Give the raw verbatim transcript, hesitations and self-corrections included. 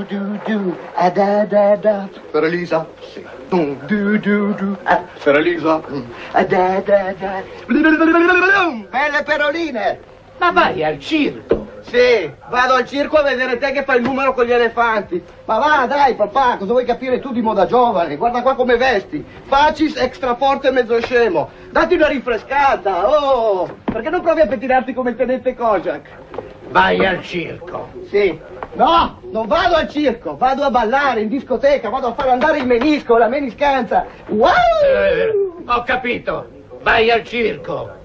du du, a da da da. Per Elisa. Sì. Du du du du, ah, per Elisa. A da da da. Belle peroline. Ma vai al circo. Sì, vado al circo a vedere te che fai il numero con gli elefanti. Ma va, dai, papà, cosa vuoi capire tu di moda giovane? Guarda qua come vesti. Facis, extra forte e mezzo scemo. Datti una rinfrescata, oh! Perché non provi a pettinarti come il tenente Kojak? Vai al circo. Sì. No, non vado al circo, vado a ballare in discoteca, vado a far andare il menisco, la meniscanza. Wow! Eh, ho capito. Vai al circo.